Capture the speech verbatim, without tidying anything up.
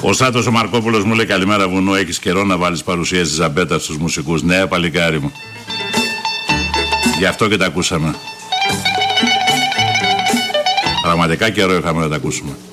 Ο Σάτος ο Μαρκόπουλος μου λέει καλημέρα βουνό, έχεις καιρό να βάλεις παρουσία στη Ζαμπέτα στους μουσικούς. Ναι, παλικάρι μου. Γι' αυτό και τα ακούσαμε. Πραγματικά καιρό είχαμε να τα ακούσουμε.